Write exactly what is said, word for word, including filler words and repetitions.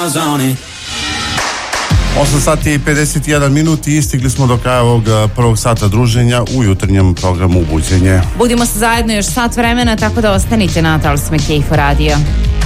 zoni. osam sati i pedeset jedan minut i stigli smo do kraja ovog prvog sata druženja u jutarnjem programu Buđenje. Budimo se zajedno još sat vremena, tako da ostanite na Talas McKay Radio.